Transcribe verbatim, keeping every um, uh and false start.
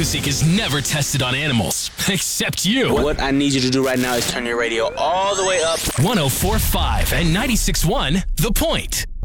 music is never tested on animals, except you. What I need you to do right now is turn your radio all the way up. one oh four point five and ninety-six point one The Point.